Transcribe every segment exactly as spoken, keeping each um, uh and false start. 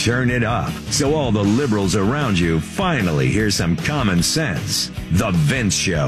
turn it up so all the liberals around you finally hear some common sense. The Vince Show.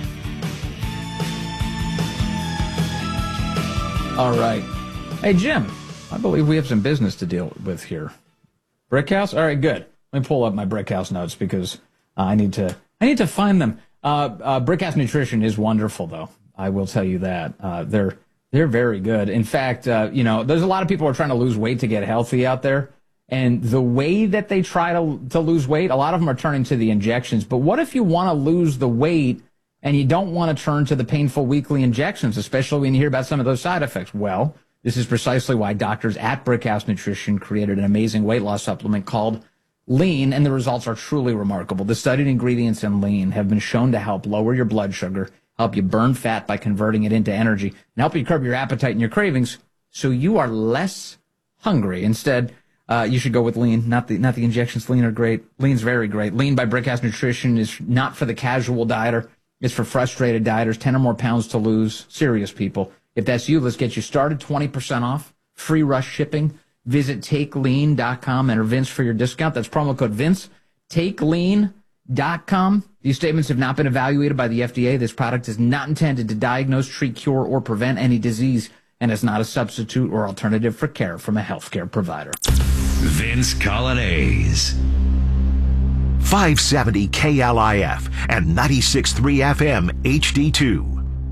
All right. Hey, Jim, I believe we have some business to deal with here. Brickhouse? All right, good. Let me pull up my Brickhouse notes because uh, I need to I need to find them. Uh, uh, Brickhouse Nutrition is wonderful, though. I will tell you that. Uh, they're they're very good. In fact, uh, you know, there's a lot of people who are trying to lose weight to get healthy out there. And the way that they try to to lose weight, a lot of them are turning to the injections. But what if you want to lose the weight and you don't want to turn to the painful weekly injections, especially when you hear about some of those side effects? Well, this is precisely why doctors at Brickhouse Nutrition created an amazing weight loss supplement called Lean, and the results are truly remarkable. The studied ingredients in Lean have been shown to help lower your blood sugar, help you burn fat by converting it into energy, and help you curb your appetite and your cravings so you are less hungry. Instead, Uh, you should go with Lean, not the not the injections. Lean are great. Lean's very great. Lean by Brickhouse Nutrition is not for the casual dieter. It's for frustrated dieters, ten or more pounds to lose, serious people. If that's you, let's get you started. twenty percent off, free rush shipping. Visit take lean dot com, enter Vince for your discount. That's promo code Vince, take lean dot com. These statements have not been evaluated by the F D A. This product is not intended to diagnose, treat, cure, or prevent any disease, and is not a substitute or alternative for care from a healthcare provider. Vince Colonnese. five seventy K L I F and ninety-six point three F M H D two.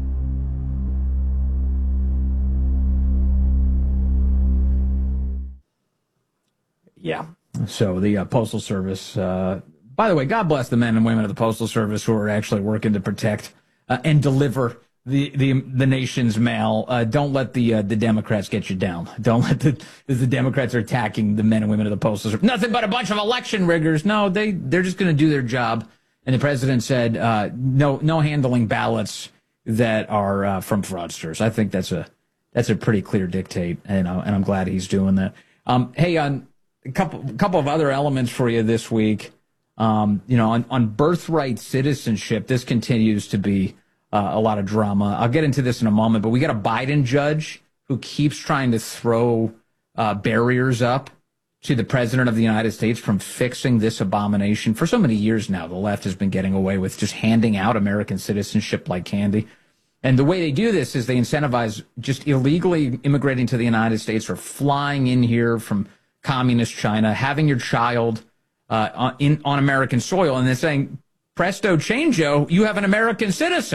Yeah. So the uh, Postal Service, uh, by the way, God bless the men and women of the Postal Service who are actually working to protect uh, and deliver the the the nation's mail. Uh, don't let the uh, the Democrats get you down. Don't let the the Democrats are attacking the men and women of the Postal Service. Nothing but a bunch of election riggers. No, they they're just going to do their job. And the president said uh, no no handling ballots that are uh, from fraudsters. I think that's a that's a pretty clear dictate, and uh, and I'm glad he's doing that. Um, hey, on a couple couple of other elements for you this week. Um, you know, on on birthright citizenship, this continues to be Uh, a lot of drama. I'll get into this in a moment, but we got a Biden judge who keeps trying to throw uh, barriers up to the president of the United States from fixing this abomination. For so many years now, the left has been getting away with just handing out American citizenship like candy. And the way they do this is they incentivize just illegally immigrating to the United States or flying in here from communist China, having your child uh, on, in, on American soil, and then saying, presto changeo, you have an American citizen.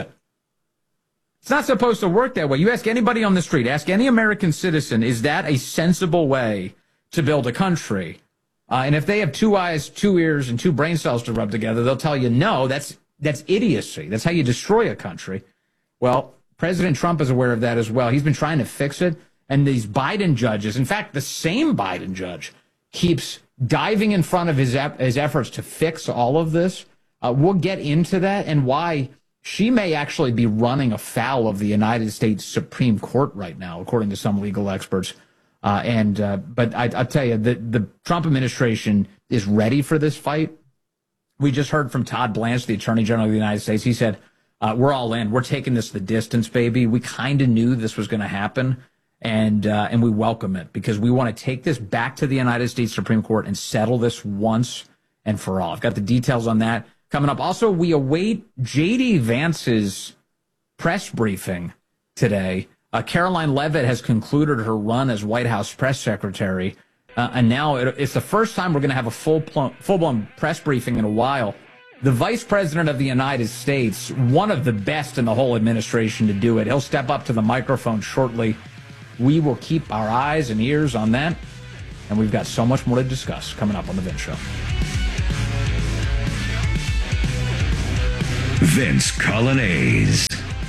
It's not supposed to work that way. You ask anybody on the street, ask any American citizen, is that a sensible way to build a country? Uh, and if they have two eyes, two ears, and two brain cells to rub together, they'll tell you, no, that's that's idiocy. That's how you destroy a country. Well, President Trump is aware of that as well. He's been trying to fix it. And these Biden judges, in fact, the same Biden judge, keeps diving in front of his, his efforts to fix all of this. Uh, we'll get into that and why she may actually be running afoul of the United States Supreme Court right now, according to some legal experts. Uh, and uh, but I, I'll tell you, the, the Trump administration is ready for this fight. We just heard from Todd Blanche, the Attorney General of the United States. He said, uh, we're all in. We're taking this the distance, baby. We kind of knew this was going to happen, and uh, and we welcome it because we want to take this back to the United States Supreme Court and settle this once and for all. I've got the details on that coming up. Also, we await J D Vance's press briefing today. Uh, Caroline Leavitt has concluded her run as White House press secretary, uh, and now it, it's the first time we're going to have a full full-blown press briefing in a while. The vice president of the United States, one of the best in the whole administration to do it, he'll step up to the microphone shortly. We will keep our eyes and ears on that, and we've got so much more to discuss coming up on The Vince Show. Vince Colonnese.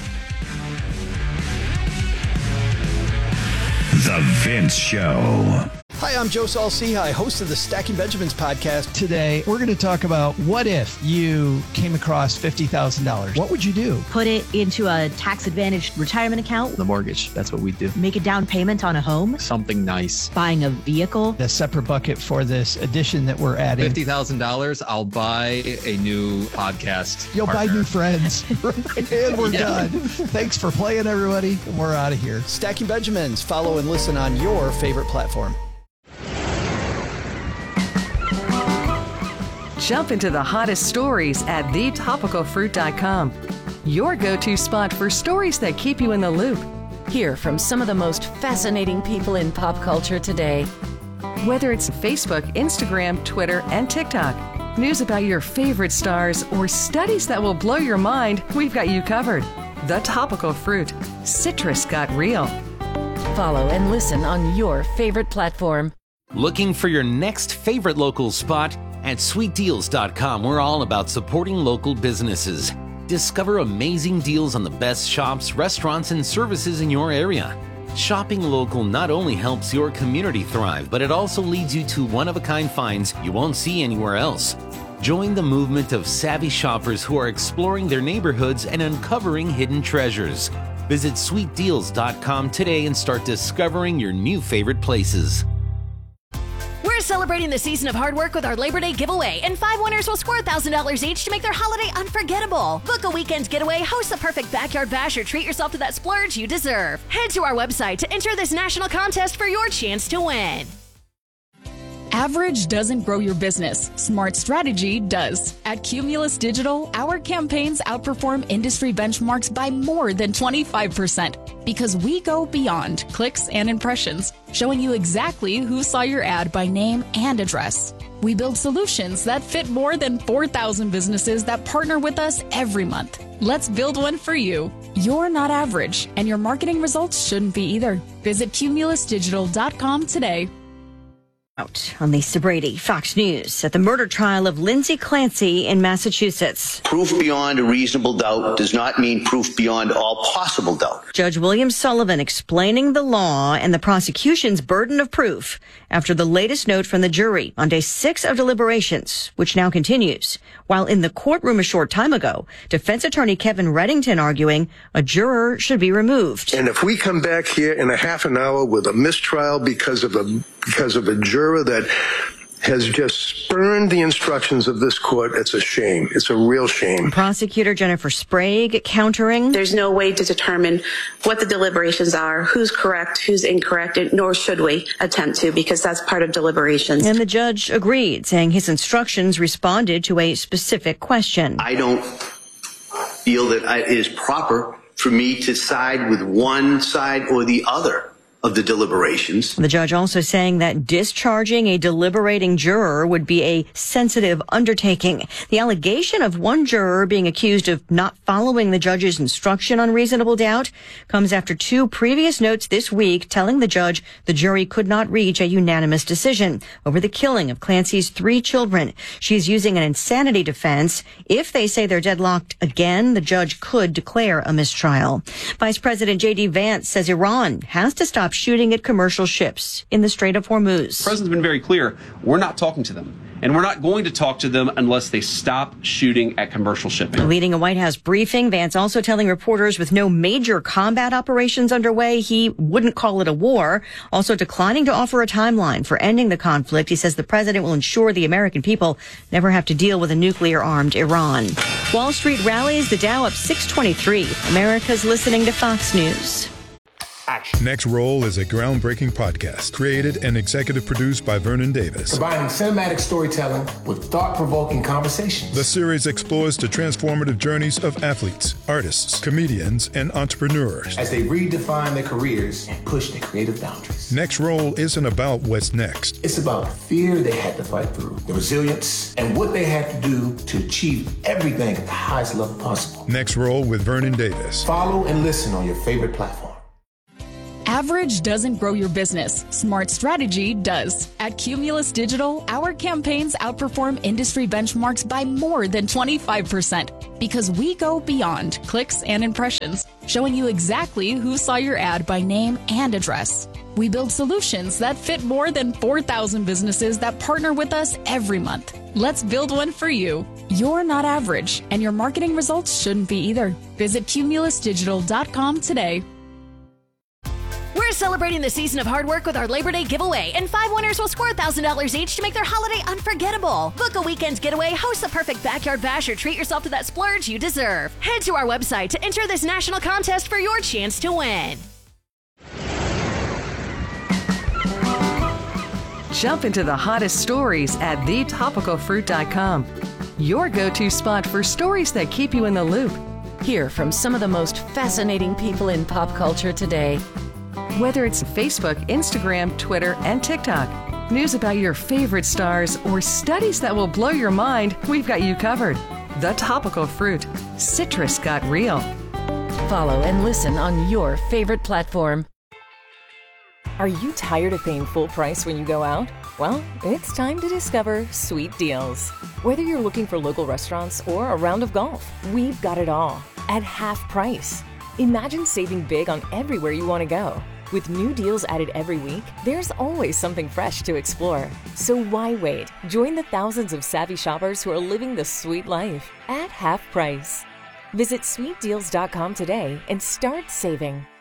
The Vince Show. Hi, I'm Joe Saul-Sehy, host of the Stacking Benjamins podcast. Today, we're going to talk about what if you came across fifty thousand dollars? What would you do? Put it into a tax-advantaged retirement account. The mortgage, that's what we do. Make a down payment on a home. Something nice. Buying a vehicle. A separate bucket for this addition that we're adding. fifty thousand dollars, I'll buy a new podcast You'll partner. buy new friends. And we're Yeah. done. Thanks for playing, everybody. And we're out of here. Stacking Benjamins. Follow and listen on your favorite platform. Jump into the hottest stories at the topical fruit dot com. Your go-to spot for stories that keep you in the loop. Hear from some of the most fascinating people in pop culture today. Whether it's Facebook, Instagram, Twitter, and TikTok, news about your favorite stars, or studies that will blow your mind, we've got you covered. The Topical Fruit. Citrus got real. Follow and listen on your favorite platform. Looking for your next favorite local spot? At sweet deals dot com, we're all about supporting local businesses. Discover amazing deals on the best shops, restaurants, and services in your area. Shopping local not only helps your community thrive, but it also leads you to one-of-a-kind finds you won't see anywhere else. Join the movement of savvy shoppers who are exploring their neighborhoods and uncovering hidden treasures. Visit sweet deals dot com today and start discovering your new favorite places. We're celebrating the season of hard work with our Labor Day giveaway, and five winners will score one thousand dollars each to make their holiday unforgettable. Book a weekend getaway, host the perfect backyard bash, or treat yourself to that splurge you deserve. Head to our website to enter this national contest for your chance to win. Average doesn't grow your business. Smart strategy does. At Cumulus Digital, our campaigns outperform industry benchmarks by more than twenty-five percent because we go beyond clicks and impressions, showing you exactly who saw your ad by name and address. We build solutions that fit more than four thousand businesses that partner with us every month. Let's build one for you. You're not average, and your marketing results shouldn't be either. Visit cumulus digital dot com today. Out on Lisa Brady, Fox News, at the murder trial of Lindsay Clancy in Massachusetts. Proof beyond a reasonable doubt does not mean proof beyond all possible doubt. Judge William Sullivan explaining the law and the prosecution's burden of proof after the latest note from the jury on day six of deliberations, which now continues. While in the courtroom a short time ago, defense attorney Kevin Reddington arguing a juror should be removed. And if we come back here in a half an hour with a mistrial because of a because of a juror that has just spurned the instructions of this court, it's a shame. It's a real shame. Prosecutor Jennifer Sprague countering. There's no way to determine what the deliberations are, who's correct, who's incorrect, nor should we attempt to, because that's part of deliberations. And the judge agreed, saying his instructions responded to a specific question. I don't feel that it is proper for me to side with one side or the other of the deliberations. The judge also saying that discharging a deliberating juror would be a sensitive undertaking. The allegation of one juror being accused of not following the judge's instruction on reasonable doubt comes after two previous notes this week telling the judge the jury could not reach a unanimous decision over the killing of Clancy's three children. She's using an insanity defense. If they say they're deadlocked again, the judge could declare a mistrial. Vice President J D Vance says Iran has to stop shooting at commercial ships in the Strait of Hormuz. The president's been very clear. We're not talking to them. And we're not going to talk to them unless they stop shooting at commercial shipping. Leading a White House briefing, Vance also telling reporters with no major combat operations underway, he wouldn't call it a war. Also declining to offer a timeline for ending the conflict. He says the president will ensure the American people never have to deal with a nuclear-armed Iran. Wall Street rallies, the Dow up six twenty-three. America's listening to Fox News. Action. Next Roll is a groundbreaking podcast created and executive produced by Vernon Davis. Combining cinematic storytelling with thought-provoking conversations. The series explores the transformative journeys of athletes, artists, comedians, and entrepreneurs as they redefine their careers and push their creative boundaries. Next Roll isn't about what's next. It's about the fear they had to fight through, the resilience, and what they had to do to achieve everything at the highest level possible. Next Roll with Vernon Davis. Follow and listen on your favorite platform. Average doesn't grow your business. Smart strategy does. At Cumulus Digital, our campaigns outperform industry benchmarks by more than twenty-five percent because we go beyond clicks and impressions, showing you exactly who saw your ad by name and address. We build solutions that fit more than four thousand businesses that partner with us every month. Let's build one for you. You're not average, and your marketing results shouldn't be either. Visit cumulus digital dot com today. We're celebrating the season of hard work with our Labor Day giveaway, and five winners will score one thousand dollars each to make their holiday unforgettable. Book a weekend getaway, host the perfect backyard bash, or treat yourself to that splurge you deserve. Head to our website to enter this national contest for your chance to win. Jump into the hottest stories at the topical fruit dot com. your go-to spot for stories that keep you in the loop. Hear from some of the most fascinating people in pop culture today. Whether it's Facebook, Instagram, Twitter, and TikTok, news about your favorite stars, or studies that will blow your mind, we've got you covered. The Topical Fruit. Citrus got real. Follow and listen on your favorite platform. Are you tired of paying full price when you go out? Well, it's time to discover Sweet Deals. Whether you're looking for local restaurants or a round of golf, we've got it all at half price. Imagine saving big on everywhere you want to go. With new deals added every week, there's always something fresh to explore. So why wait? Join the thousands of savvy shoppers who are living the sweet life at half price. Visit sweet deals dot com today and start saving.